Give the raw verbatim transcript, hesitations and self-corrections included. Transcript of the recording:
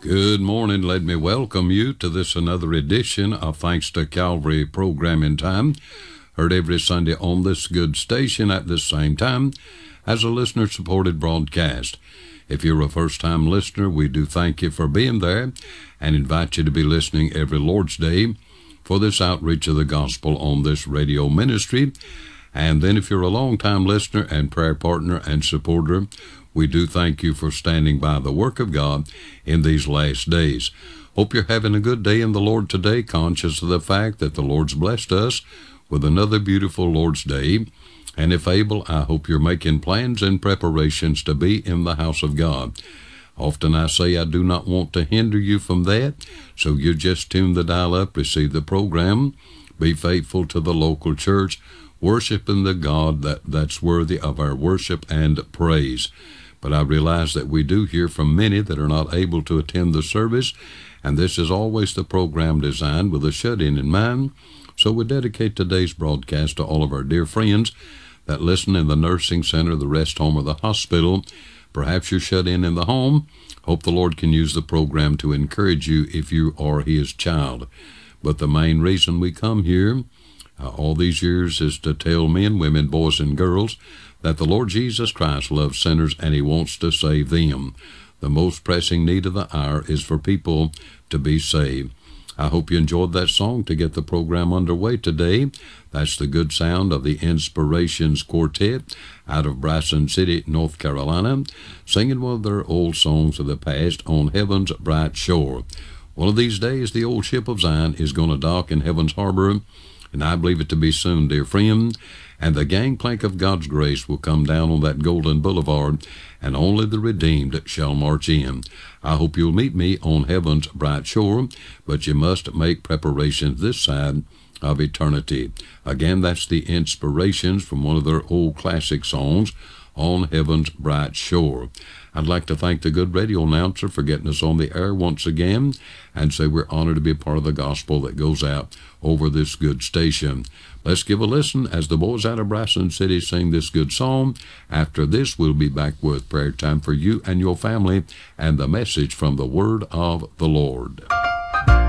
Good morning. Let me welcome you to this another edition of Thanks to Calvary Programming Time, heard every Sunday on this good station at this same time as a listener-supported broadcast. If you're a first-time listener, we do thank you for being there and invite you to be listening every Lord's Day for this outreach of the gospel on this radio ministry. And then if you're a long-time listener and prayer partner and supporter, we do thank you for standing by the work of God in these last days. Hope you're having a good day in the Lord today, conscious of the fact that the Lord's blessed us with another beautiful Lord's Day. And if able, I hope you're making plans and preparations to be in the house of God. Often I say I do not want to hinder you from that, so you just tune the dial up, receive the program, be faithful to the local church, worshiping the God that, that's worthy of our worship and praise. But I realize that we do hear from many that are not able to attend the service, and this is always the program designed with a shut-in in mind. So we dedicate today's broadcast to all of our dear friends that listen in the nursing center, the rest home, or the hospital. Perhaps you're shut in in the home. Hope the Lord can use the program to encourage you if you are His child. But the main reason we come here uh, all these years is to tell men, women, boys, and girls that the Lord Jesus Christ loves sinners and He wants to save them. The most pressing need of the hour is for people to be saved. I hope you enjoyed that song to get the program underway today. That's the good sound of the Inspirations Quartet out of Bryson City, North Carolina, singing one of their old songs of the past, On Heaven's Bright Shore. One of these days, the old ship of Zion is going to dock in Heaven's Harbor, and I believe it to be soon, dear friend. And the gangplank of God's grace will come down on that golden boulevard, and only the redeemed shall march in. I hope you'll meet me on Heaven's bright shore, but you must make preparations this side of eternity. Again, that's the Inspirations from one of their old classic songs, On Heaven's Bright Shore. I'd like to thank the good radio announcer for getting us on the air once again, and say we're honored to be a part of the gospel that goes out over this good station. Let's give a listen as the boys out of Bryson City sing this good song. After this, we'll be back with prayer time for you and your family and the message from the Word of the Lord.